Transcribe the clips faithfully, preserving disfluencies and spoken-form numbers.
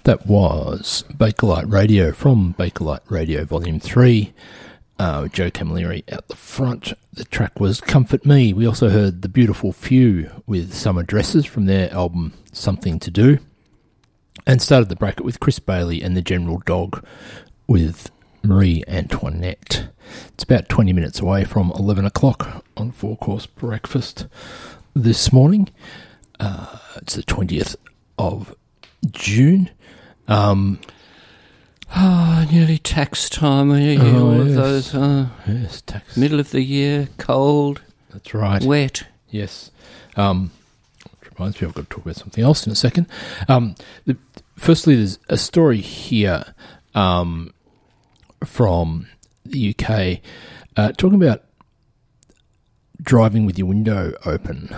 That was Bakelite Radio from Bakelite Radio Volume three, uh, with Joe Camilleri at the front. The track was Comfort Me. We also heard The Beautiful Few with Summer Dresses from their album Something to Do, and started the bracket with Chris Bailey and the General Dog with Marie Antoinette. It's about twenty minutes away from eleven o'clock on Four Course Breakfast this morning. Uh, it's the twentieth of June. Um, oh, nearly tax time. Are you oh, all yes. of those? Uh, yes, tax. Middle of the year, cold. That's right. Wet. Yes. Um, which reminds me, I've got to talk about something else in a second. Um, the, firstly, there's a story here um, from the U K uh, talking about driving with your window open,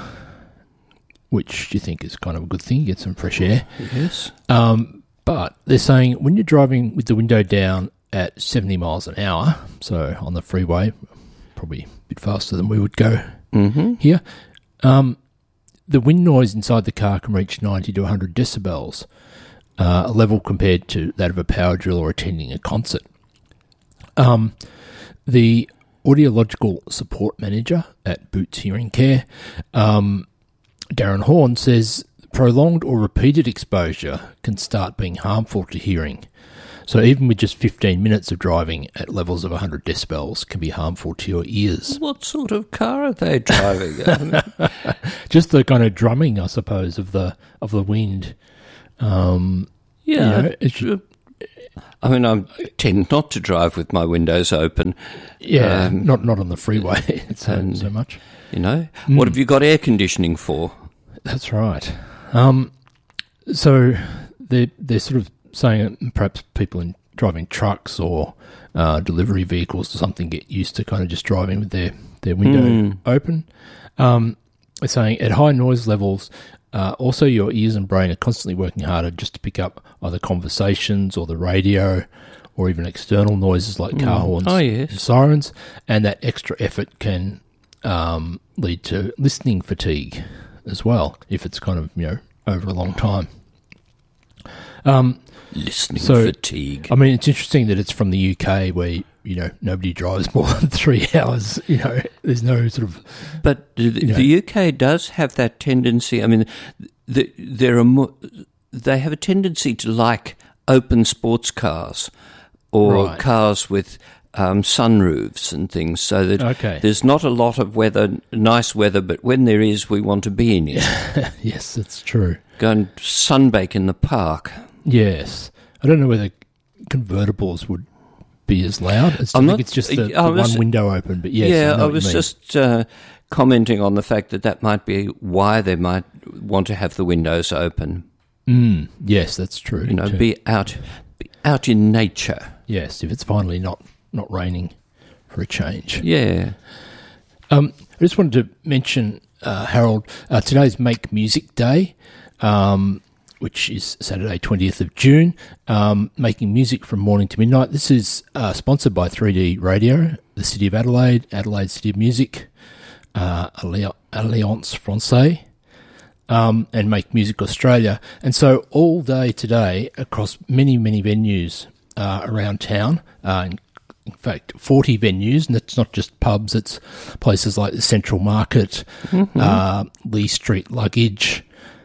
which you think is kind of a good thing. You get some fresh air. Yes. Um, but they're saying when you're driving with the window down at seventy miles an hour, so on the freeway, probably a bit faster than we would go Mm-hmm. here, um, the wind noise inside the car can reach ninety to one hundred decibels, uh, a level compared to that of a power drill or attending a concert. Um, the audiological support manager at Boots Hearing Care, um, Darren Horn, says prolonged or repeated exposure can start being harmful to hearing. So even with just fifteen minutes of driving at levels of one hundred decibels can be harmful to your ears. What sort of car are they driving? I mean, Just the kind of drumming, I suppose, of the of the wind. Um, yeah. you know, it should- I mean, I tend not to drive with my windows open. yeah, Um, not not on the freeway so, and- so much. You know, Mm. what have you got air conditioning for? That's right. Um, so they're, they're sort of saying that perhaps people in driving trucks or uh, delivery vehicles or something get used to kind of just driving with their, their window Mm. open. Um, they're saying at high noise levels, uh, also your ears and brain are constantly working harder just to pick up either conversations or the radio or even external noises like car horns Oh, yes. and sirens, and that extra effort can um, lead to listening fatigue as well, if it's kind of, you know, over a long time. Um, Listening So, fatigue. I mean, it's interesting that it's from the U K where, you know, nobody drives more than three hours. You know, there's no sort of... But the, you know. the U K does have that tendency. I mean, the, there are more, they have a tendency to like open sports cars or Right. cars with um, sunroofs and things, so that Okay. there's not a lot of weather, nice weather, but when there is, we want to be in it. Yes, that's true. Go and sunbake in the park. Yes. I don't know whether convertibles would be as loud. It's, I I'm think not- it's just the, I the was- one window open, but yes. yeah, I, know I what you was mean. just uh, commenting on the fact that that might be why they might want to have the windows open. Mm, yes, that's true. You know, too. be out, be out in nature. Yes, if it's finally not, not raining for a change. Yeah. Um, I just wanted to mention, uh, Harold, uh, today's Make Music Day, um, which is Saturday, twentieth of June, um, making music from morning to midnight. This is uh, sponsored by three D Radio, the City of Adelaide, Adelaide City of Music, uh, Alli- Alliance Francaise, um, and Make Music Australia. And so all day today, across many, many venues uh, around town, uh, in, in fact, forty venues, and it's not just pubs, it's places like the Central Market, Mm-hmm. uh, Lee Street Luggage,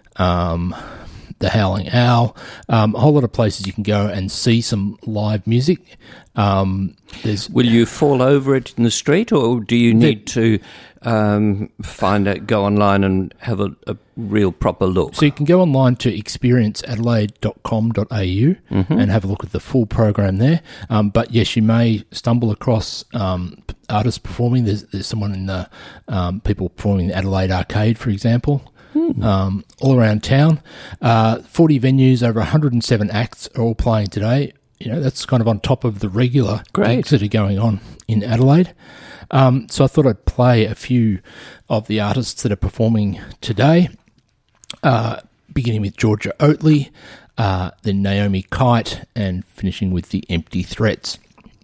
um, the Howling Owl, um, a whole lot of places you can go and see some live music. Um, there's Will you fall over it in the street, or do you need to um, find out, go online and have a, a real proper look? So you can go online to experience adelaide dot com dot a u Mm-hmm. and have a look at the full program there. Um, but yes, you may stumble across um, p- artists performing. There's, there's someone in the um, people performing in the Adelaide Arcade, for example, Hmm. um, all around town. Uh, forty venues, over one hundred seven acts are all playing today. You know, that's kind of on top of the regular Great. gigs that are going on in Adelaide. Um, so I thought I'd play a few of the artists that are performing today. Uh, beginning with Georgia Oatley, uh, then Naomi Kite, and finishing with the Empty Threats.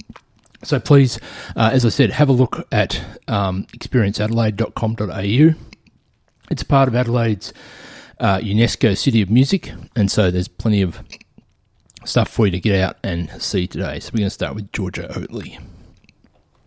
So please, uh, as I said, have a look at um, experience adelaide dot com dot a u. It's part of Adelaide's uh, UNESCO City of Music, and so there's plenty of stuff for you to get out and see today. So we're going to start with Georgia Oatley.